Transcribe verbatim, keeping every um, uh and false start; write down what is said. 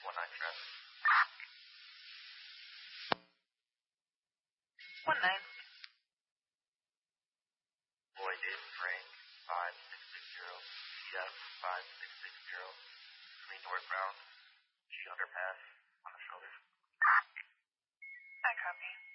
one nine traffic. One nine. Boyd in Frank, five six six zero. C F five six six zero. Between northbound, G underpass on the shoulder. I copy.